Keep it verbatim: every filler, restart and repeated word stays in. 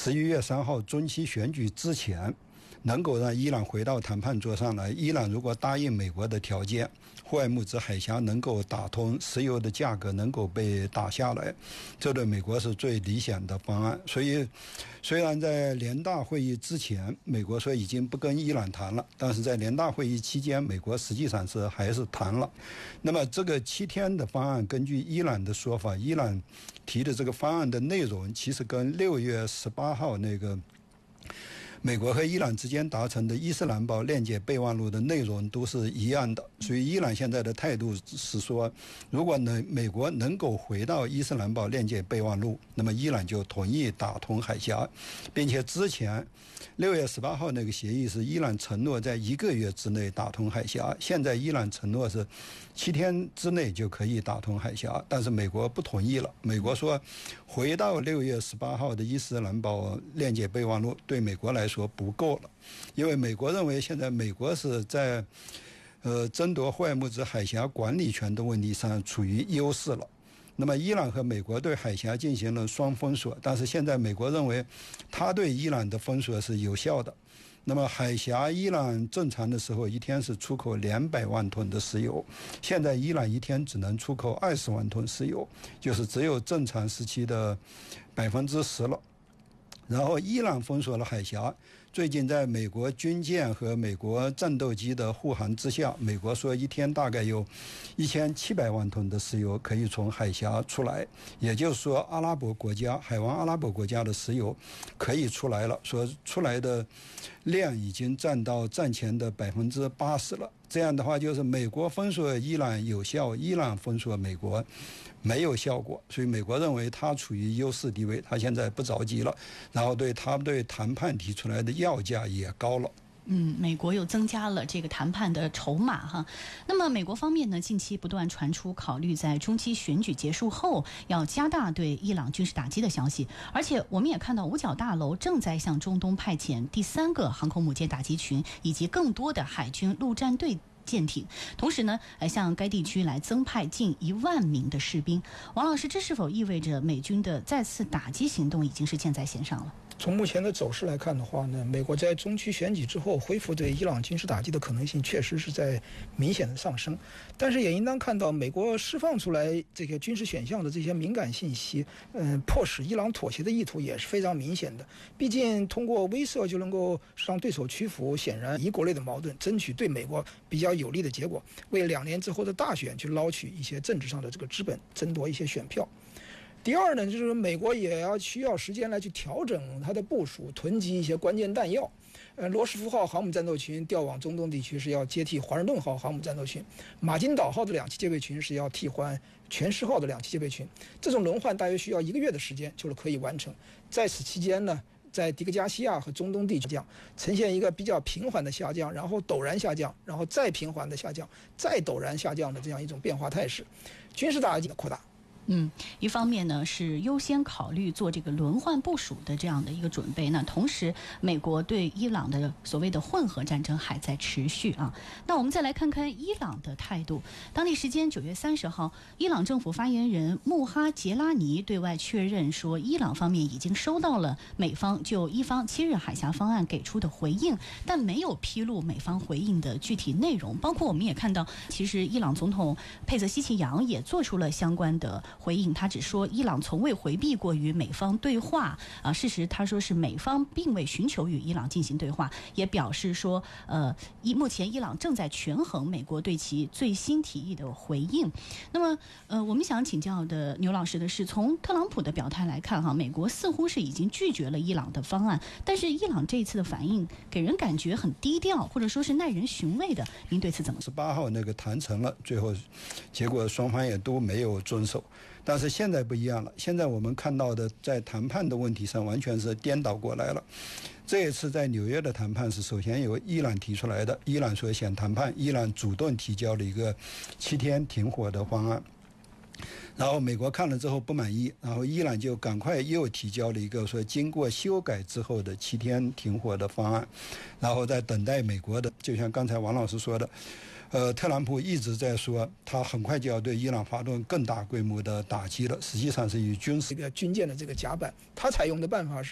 十一月三号中期选举之前，能够让伊朗回到谈判桌上来。伊朗如果答应美国的条件，霍尔木兹海峡能够打通，石油的价格能够被打下来，这对美国是最理想的方案。所以，虽然在联大会议之前，美国说已经不跟伊朗谈了，但是在联大会议期间，美国实际上是还是谈了。那么这个七天的方案，根据伊朗的说法，伊朗提的这个方案的内容，其实跟六月十八号那个美国和伊朗之间达成的伊斯兰堡链接备忘录的内容都是一样的，所以伊朗现在的态度是说，如果能美国能够回到伊斯兰堡链接备忘录，那么伊朗就同意打通海峡，并且之前六月十八号那个协议是伊朗承诺在一个月之内打通海峡，现在伊朗承诺是七天之内就可以打通海峡，但是美国不同意了。美国说，回到六月十八号的伊斯兰堡链接备忘录对美国来说说不够了，因为美国认为现在美国是在呃争夺霍尔木兹海峡管理权的问题上处于优势了。那么伊朗和美国对海峡进行了双封锁，但是现在美国认为他对伊朗的封锁是有效的。那么海峡伊朗正常的时候一天是出口两百万吨的石油，现在伊朗一天只能出口二十万吨石油，就是只有正常时期的百分之十了。然后伊朗封锁了海峡，最近在美国军舰和美国战斗机的护航之下，美国说一天大概有一千七百万吨的石油可以从海峡出来，也就是说阿拉伯国家海湾阿拉伯国家的石油可以出来了，说出来的量已经占到战前的百分之八十了。这样的话就是美国封锁伊朗有效，伊朗封锁美国没有效果，所以美国认为他处于优势地位，他现在不着急了，然后对他对谈判提出来的要价也高了。 嗯，美国又增加了这个谈判的筹码哈。那么美国方面呢，近期不断传出考虑在中期选举结束后要加大对伊朗军事打击的消息，而且我们也看到五角大楼正在向中东派遣第三个航空母舰打击群以及更多的海军陆战队舰艇，同时呢，来向该地区来增派近一万名的士兵。王老师，这是否意味着美军的再次打击行动已经是箭在弦上了？ 从目前的走势来看的话呢，美国在中期选举之后恢复对伊朗军事打击的可能性确实是在明显的上升，但是也应当看到美国释放出来这个军事选项的这些敏感信息，嗯，迫使伊朗妥协的意图也是非常明显的。毕竟通过威慑就能够让对手屈服，显然以国内的矛盾争取对美国比较有利的结果，为两年之后的大选去捞取一些政治上的这个资本，争夺一些选票。第二呢，就是美国也要需要时间来去调整它的部署，囤积一些关键弹药。呃，罗斯福号航母战斗群调往中东地区是要接替华盛顿号航母战斗群，马金岛号的两栖戒备群是要替换全狮号的两栖戒备群。这种轮换大约需要一个月的时间就是可以完成。在此期间呢，在迪戈加西亚和中东地区降，呈现一个比较平缓的下降，然后陡然下降，然后再平缓的下降，再陡然下降的这样一种变化态势，军事打击的扩大。 嗯，一方面呢是优先考虑做这个轮换部署的这样的一个准备，那同时美国对伊朗的所谓的混合战争还在持续啊。那我们再来看看伊朗的态度。当地时间九月三十号，伊朗政府发言人穆哈杰拉尼对外确认说，伊朗方面已经收到了美方就伊方七日海峡方案给出的回应，但没有披露美方回应的具体内容。包括我们也看到，其实伊朗总统佩泽希奇扬也做出了相关的回应，他只说伊朗从未回避过与美方对话啊，事实他说是美方并未寻求与伊朗进行对话，也表示说呃，目前伊朗正在权衡美国对其最新提议的回应。那么呃，我们想请教的牛老师的是，从特朗普的表态来看哈，美国似乎是已经拒绝了伊朗的方案，但是伊朗这一次的反应给人感觉很低调，或者说是耐人寻味的，您对此怎么？ 十八号那个谈成了，最后结果双方也都没有遵守。但是现在不一样了，现在我们看到的在谈判的问题上完全是颠倒过来了。这一次在纽约的谈判是首先由伊朗提出来的，伊朗说想谈判，伊朗主动提交了一个七天停火的方案，然后美国看了之后不满意，然后伊朗就赶快又提交了一个说经过修改之后的七天停火的方案，然后再等待美国的。就像刚才王老师说的，呃，特朗普一直在说他很快就要对伊朗发动更大规模的打击了，实际上是以军事这个军舰的这个甲板，他采用的办法是